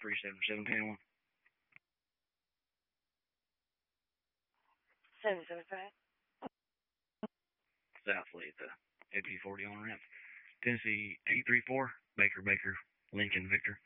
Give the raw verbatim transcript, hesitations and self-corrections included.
three seven seven panel. seven seven five. Southly at the A P forty on ramp. Tennessee eight three four, Baker Baker, Lincoln Victor.